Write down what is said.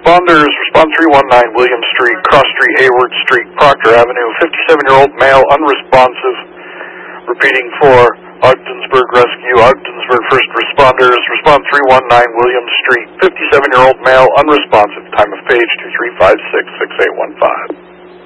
responders, respond 319 William Street, Cross Street, Hayward Street, Proctor Avenue, 57-year-old male, unresponsive. Repeating for Ogdensburg Rescue, Ogdensburg First Responders, respond 319 William Street, 57-year-old male, unresponsive, time of page 2356-6815.